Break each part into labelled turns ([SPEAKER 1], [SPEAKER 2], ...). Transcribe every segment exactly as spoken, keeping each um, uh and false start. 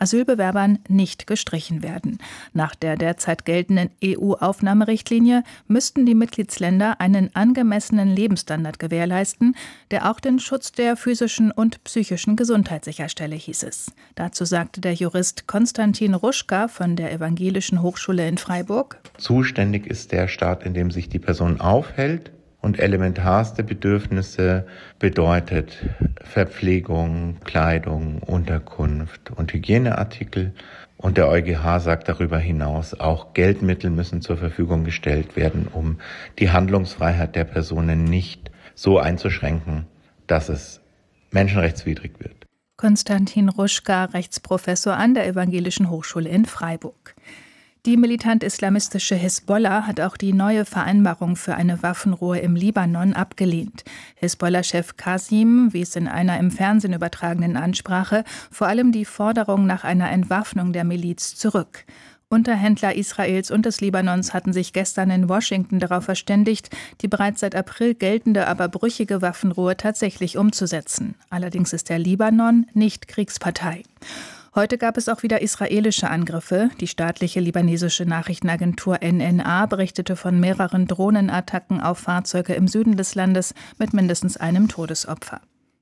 [SPEAKER 1] Asylbewerbern nicht gestrichen werden. Nach der derzeit geltenden E U-Aufnahmerichtlinie müssten die Mitgliedsländer einen angemessenen Lebensstandard gewährleisten, der auch den Schutz der physischen und psychischen Gesundheit sicherstelle, hieß es. Dazu sagte der Jurist Konstantin Ruschka von der Evangelischen Hochschule in Freiburg:
[SPEAKER 2] Zuständig ist der Staat, in dem sich die Person aufhält. Und elementarste Bedürfnisse bedeutet Verpflegung, Kleidung, Unterkunft und Hygieneartikel. Und der EuGH sagt darüber hinaus, auch Geldmittel müssen zur Verfügung gestellt werden, um die Handlungsfreiheit der Personen nicht so einzuschränken, dass es menschenrechtswidrig wird.
[SPEAKER 1] Konstantin Ruschka, Rechtsprofessor an der Evangelischen Hochschule in Freiburg. Die militant-islamistische Hisbollah hat auch die neue Vereinbarung für eine Waffenruhe im Libanon abgelehnt. Hisbollah-Chef Qasim wies in einer im Fernsehen übertragenen Ansprache vor allem die Forderung nach einer Entwaffnung der Miliz zurück. Unterhändler Israels und des Libanons hatten sich gestern in Washington darauf verständigt, die bereits seit April geltende, aber brüchige Waffenruhe tatsächlich umzusetzen. Allerdings ist der Libanon nicht Kriegspartei. Heute gab es auch wieder israelische Angriffe. Die staatliche libanesische Nachrichtenagentur N N A berichtete von mehreren Drohnenattacken auf Fahrzeuge im Süden des Landes mit mindestens einem Todesopfer.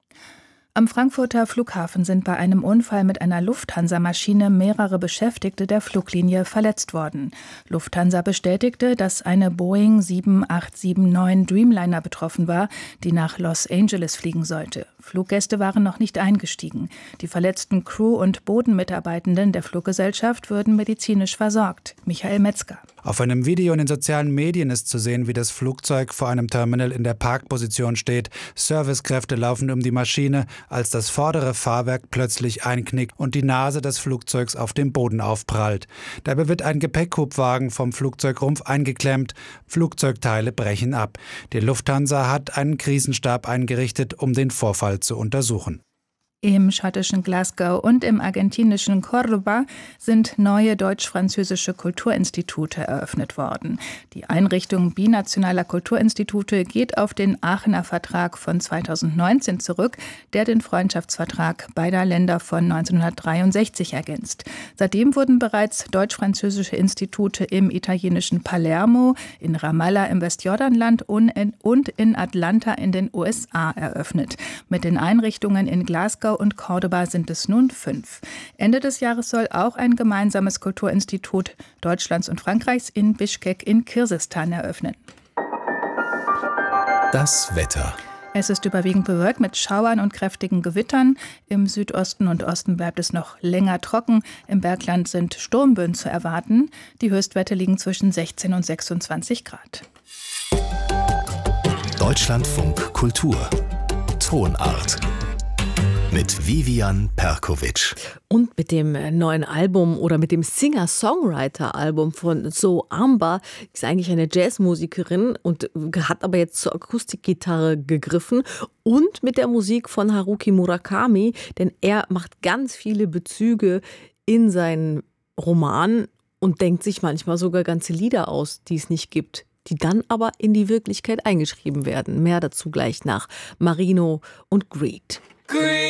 [SPEAKER 1] Am Frankfurter Flughafen sind bei einem Unfall mit einer Lufthansa-Maschine mehrere Beschäftigte der Fluglinie verletzt worden. Lufthansa bestätigte, dass eine Boeing sieben acht sieben neun Dreamliner betroffen war, die nach Los Angeles fliegen sollte. Fluggäste waren noch nicht eingestiegen. Die verletzten Crew- und Bodenmitarbeitenden der Fluggesellschaft würden medizinisch versorgt. Michael Metzger.
[SPEAKER 3] Auf einem Video in den sozialen Medien ist zu sehen, wie das Flugzeug vor einem Terminal in der Parkposition steht. Servicekräfte laufen um die Maschine, als das vordere Fahrwerk plötzlich einknickt und die Nase des Flugzeugs auf dem Boden aufprallt. Dabei wird ein Gepäckhubwagen vom Flugzeugrumpf eingeklemmt. Flugzeugteile brechen ab. Die Lufthansa hat einen Krisenstab eingerichtet, um den Vorfall zu untersuchen.
[SPEAKER 1] Im schottischen Glasgow und im argentinischen Córdoba sind neue deutsch-französische Kulturinstitute eröffnet worden. Die Einrichtung binationaler Kulturinstitute geht auf den Aachener Vertrag von zweitausendneunzehn zurück, der den Freundschaftsvertrag beider Länder von neunzehnhundertdreiundsechzig ergänzt. Seitdem wurden bereits deutsch-französische Institute im italienischen Palermo, in Ramallah im Westjordanland und in Atlanta in den U S A eröffnet. Mit den Einrichtungen in Glasgow und Cordoba sind es nun fünf. Ende des Jahres soll auch ein gemeinsames Kulturinstitut Deutschlands und Frankreichs in Bischkek in Kirgisistan eröffnen.
[SPEAKER 4] Das Wetter.
[SPEAKER 1] Es ist überwiegend bewölkt mit Schauern und kräftigen Gewittern. Im Südosten und Osten bleibt es noch länger trocken. Im Bergland sind Sturmböen zu erwarten. Die Höchstwerte liegen zwischen sechzehn und sechsundzwanzig Grad.
[SPEAKER 4] Deutschlandfunk Kultur. Tonart. Mit Vivian Perkovic.
[SPEAKER 5] Und mit dem neuen Album oder mit dem Singer-Songwriter-Album von Zoe Amber, ist eigentlich eine Jazzmusikerin und hat aber jetzt zur Akustikgitarre gegriffen und mit der Musik von Haruki Murakami, denn er macht ganz viele Bezüge in seinen Roman und denkt sich manchmal sogar ganze Lieder aus, die es nicht gibt, die dann aber in die Wirklichkeit eingeschrieben werden. Mehr dazu gleich nach Marino und Greed. Greed.